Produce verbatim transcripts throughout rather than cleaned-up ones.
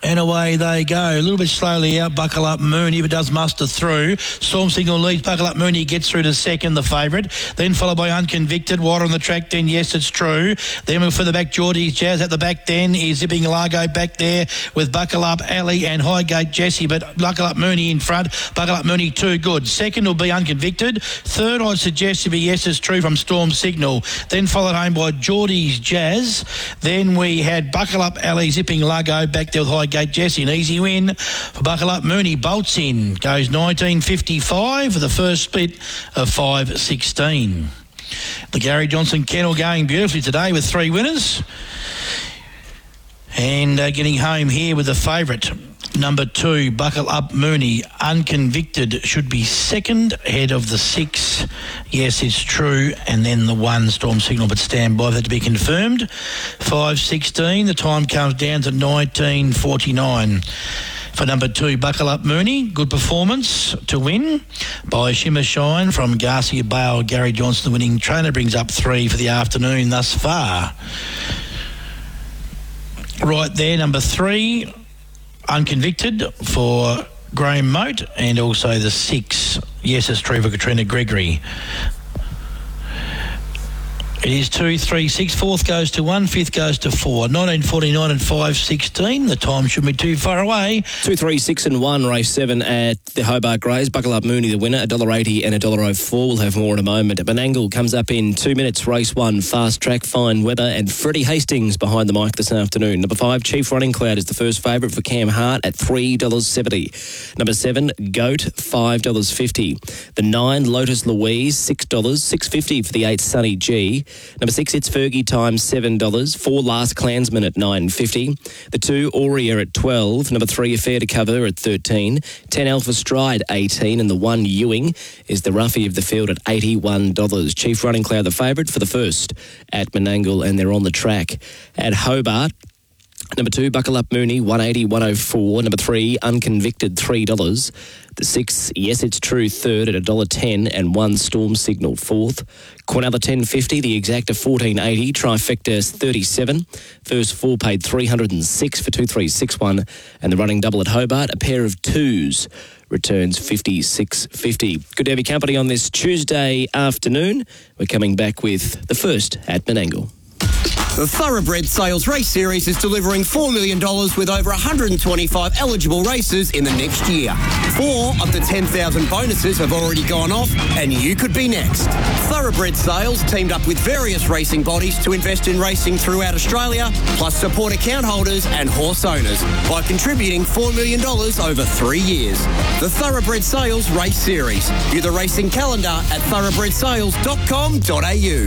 And away they go. A little bit slowly out. Buckle Up Mooney, but does muster through. Storm Signal leads. Buckle Up Mooney gets through to second, the favourite. Then followed by Unconvicted. Water on the track then. Yes, it's true. Then for the back, Geordie's Jazz at the back then is Zipping Largo back there with Buckle Up Alley and Highgate Jesse. But Buckle Up Mooney in front. Buckle Up Mooney too good. Second will be Unconvicted. Third I'd suggest to be Yes, it's true from Storm Signal. Then followed home by Geordie's Jazz. Then we had Buckle Up Alley, Zipping Largo back there with Highgate Jesse. An easy win for Buckle Up Mooney. Bolts in. Goes nineteen fifty-five for the first split of five sixteen. The Gary Johnson Kennel going beautifully today with three winners. And uh, getting home here with the favourite. Number two, Buckle Up Mooney, Unconvicted, should be second, ahead of the six. Yes, it's true. And then the one, Storm Signal, but stand by for that to be confirmed. five sixteen, the time comes down to nineteen forty-nine. For number two, Buckle Up Mooney, good performance to win by Shimmer Shine from Garcia Bale. Gary Johnson, the winning trainer, brings up three for the afternoon thus far. Right there, number three, Unconvicted for Graham Moat, and also the six, Yes, it's true for Katrina Gregory. It is two, three, six. Fourth goes to one, fifth goes to four. nineteen forty-nine and five sixteen. The time shouldn't be too far away. Two, three, six and one, race seven at the Hobart Greys. Buckle Up Mooney, the winner, one dollar eighty and one dollar oh four. We'll have more in a moment. Menangle comes up in two minutes. Race one, fast track, fine weather, and Freddie Hastings behind the mic this afternoon. Number five, Chief Running Cloud is the first favourite for Cam Hart at three dollars seventy. Number seven, Goat, five dollars fifty. The nine, Lotus Louise, six dollars. six fifty for the eight, Sunny G. Number six, It's Fergie Time, seven dollars. Four, Last Klansman at nine fifty. The two, Aurea at twelve. Number three, Affair to Cover at thirteen. ten, Alpha Stride, eighteen. And the one, Ewing, is the roughie of the field at eighty-one dollars. Chief Running Cloud, the favourite for the first at Menangle, and they're on the track at Hobart. Number two, Buckle Up Mooney, one eighty, one oh four. Number three, Unconvicted, three dollars. The six, Yes, It's True, third at one dollar ten, and one, Storm Signal, fourth. Cornella, ten fifty, the exacta, fourteen eighty. Trifecta, thirty-seven. First four paid three hundred six for two three six one, and the running double at Hobart, a pair of twos, returns fifty-six fifty. Good to have your company on this Tuesday afternoon. We're coming back with the first at Menangle. The Thoroughbred Sales Race Series is delivering four million dollars with over one hundred twenty-five eligible races in the next year. Four of the ten thousand bonuses have already gone off, and you could be next. Thoroughbred Sales teamed up with various racing bodies to invest in racing throughout Australia, plus support account holders and horse owners by contributing four million dollars over three years. The Thoroughbred Sales Race Series. View the racing calendar at thoroughbred sales dot com dot a u.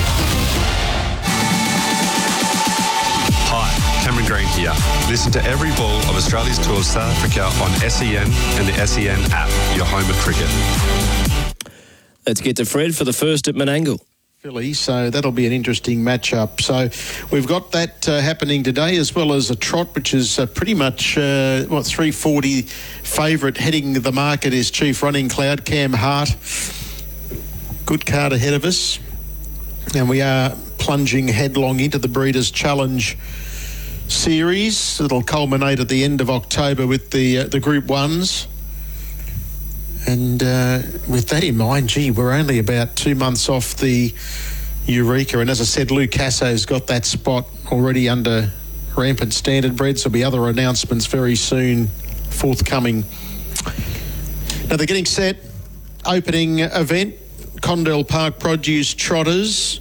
Hi, Cameron Green here. Listen to every ball of Australia's Tour of South Africa on S E N and the S E N app, your home of cricket. Let's get to Fred for the first at Menangle. Philly, so that'll be an interesting matchup. So we've got that uh, happening today, as well as a trot, which is uh, pretty much, uh, what, three forty favourite heading the market is Chief Running Cloud, Cam Hart. Good card ahead of us. And we are plunging headlong into the Breeders' Challenge Series. It'll culminate at the end of October with the uh, the Group Ones. And uh, with that in mind, gee, we're only about two months off the Eureka. And as I said, Lou Casso's got that spot already under rampant standard breds. There'll be other announcements very soon forthcoming. Now they're getting set. Opening event, Condell Park Produce Trotters.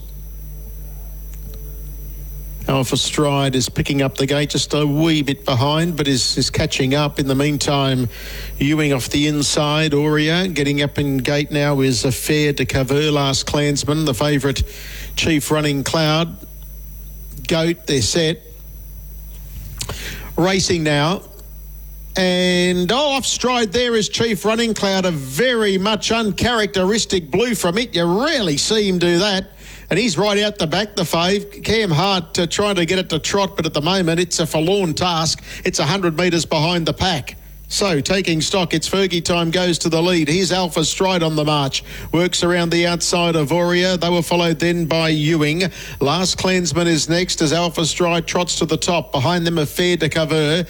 Alpha Stride is picking up the gate just a wee bit behind, but is, is catching up. In the meantime, Ewing off the inside. Aurea getting up in gate now is Affair to Cover, Last Klansman, the favourite Chief Running Cloud. Goat, they're set. Racing now. And oh, off stride there is Chief Running Cloud, a very much uncharacteristic blue from it. You rarely see him do that. And he's right out the back, the fave. Cam Hart uh, trying to get it to trot, but at the moment it's a forlorn task. It's one hundred metres behind the pack. So, taking stock, it's Fergie Time goes to the lead. Here's Alpha Stride on the march. Works around the outside of Aurea. They were followed then by Ewing. Last Klansman is next as Alpha Stride trots to the top. Behind them, Affair to Cover.